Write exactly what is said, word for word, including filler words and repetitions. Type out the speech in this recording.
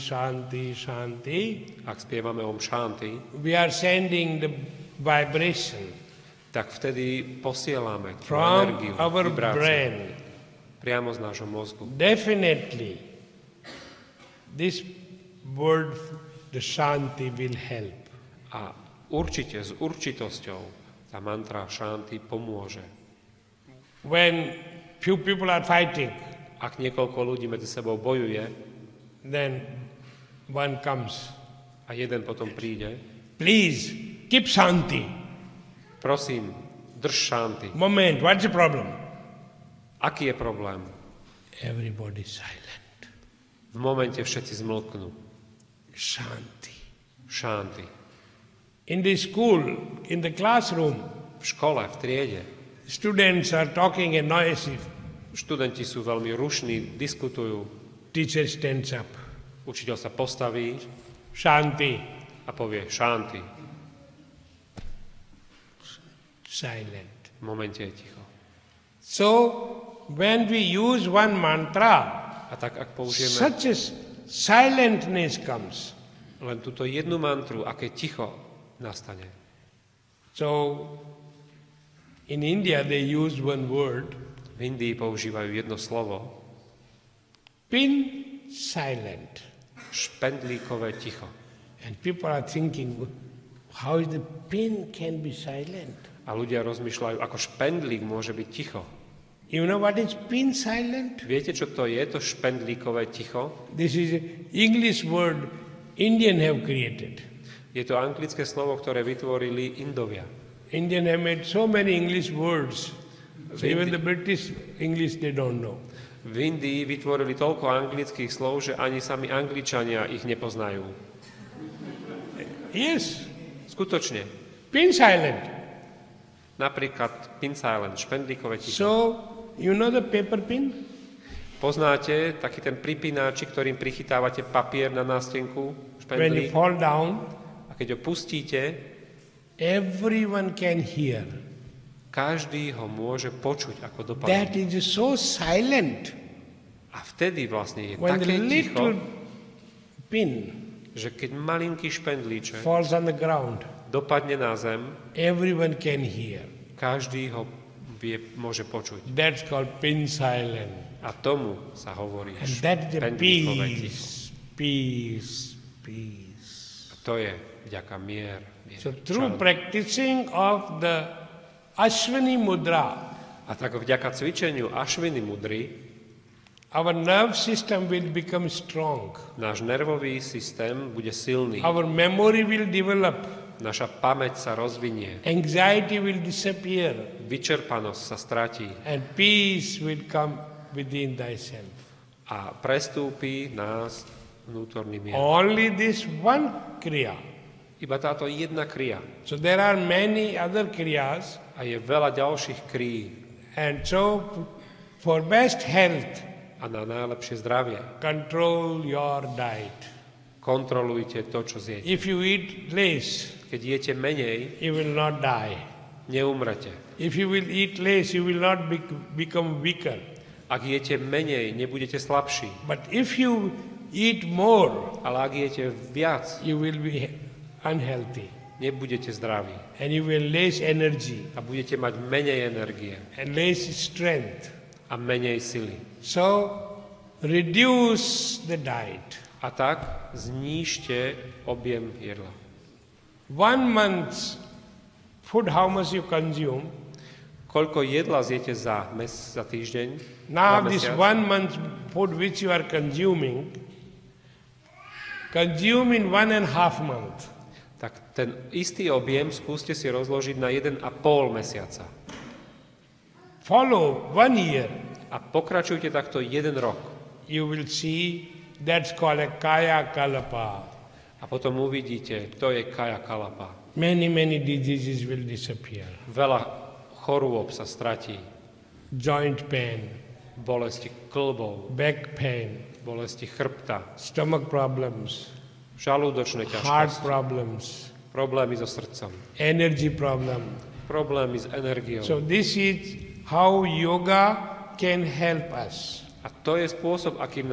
Shanti, Shanti, ak spievame Om Shanti, we are sending the vibration tak vtedy posielame tú from energiu, our vibráciu brain. priamo z nášho mozgu. Definitely, this word, the Shanti, will help. A určite, s určitosťou tá mantra Shanti pomôže. When few people are fighting, Ak niekoľko ľudí medzi sebou bojuje then one comes, a jeden potom príde, please keep Shanti. prosím, drž Shanti. Moment, what's the problem? Aký je problém? Everybody silent. V momente všetci zmlknú. Shanti. Shanti. In the school, in the classroom, V škole, v triede, students are talking and noisy. študenti sú veľmi rušní, diskutujú. Teacher stands up. Učiteľ sa postaví Shanti. a povie Shanti. Silent. V momente je ticho. So, when we use one mantra, A tak ak použijeme such a s- silentness comes. len túto jednu mantru, aké ticho nastane. So, in India they use one word, V Indii používajú jedno slovo, pin silent. špendlíkové ticho. And people are thinking, how is the pin can be silent? A ľudia rozmýšľajú, ako špendlík môže byť ticho. You know what is pin silent? Viete, čo to je, to špendlíkové ticho? This is an English word Indian have created. Je to anglické slovo, ktoré vytvorili Indovia. Indian have made so many English words. So even the British English they don't know. V Indii vytvorili toľko anglických slov, že ani sami Angličania ich nepoznajú. Yes, Skutočne. pin silent. Napríklad pin silent, špendlíkové ticho. So, you know the paper pin? Poznáte taký ten pripínačik, ktorým prichytávate papier na nástenku, When you špendlík, fall down, a keď ho pustíte, everyone can hear. každý ho môže počuť, ako dopadne. That is so silent. A vtedy vlastne je When the také ticho, little pin že keď malinký špendlíček falls on the ground, dopadne na zem, everyone can hear. každý ho vie, môže počuť. That's called pin silent. A tomu sa hovorí And that's the špendlíkové ticho. peace, peace, peace. A to je vďaka mier. mier So through čaru. practicing of the Ashwini Mudra, A tak vďaka cvičeniu Ashwini mudry our nerve system will become strong. náš nervový systém bude silný. Our memory will develop. Naša pamäť sa rozvinie. Anxiety will disappear. Vyčerpanosť sa stratí And peace will come within thyself. a prestúpi nás vnútorný mier. Only this one kriya. Iba táto jedna kria. So there are many other kriyas, A je veľa ďalších krí. and so for best health, A na najlepšie zdravie control your diet. kontrolujte to, čo zjete. If you eat less, Keď jete menej, you will not die. neumrete. If you will eat less, you will not bec- become weaker. Ak jete menej, nebudete slabší. But if you eat more, Ale ak jete viac, you will be unhealthy. nebudete zdraví. And you will less energy A budete mať menej energie and less strength. a menej sily. So reduce the diet. A tak znížte objem jedla. One month's food, how much you consume. Koľko jedla zjete za, mes, za týždeň? Now za this mesiac? one month's food which you are consuming, consume in one and a half month. Tak ten istý objem skúste si rozložiť na jeden a pol mesiaca. Follow one year. A pokračujte takto jeden rok. You will see that's called a kaya kalapa. A potom uvidíte, to je kaya kalapa. Many, many diseases will disappear. Veľa chorôb sa stratí. Joint pain, Bolesti klbov, back pain, bolesti chrbta, stomach problems, žalúdočné heart ťažkosti, problems, problémy so srdcom, energy problem. problémy s energiou. So this is how yoga can help us. A to je spôsob, akým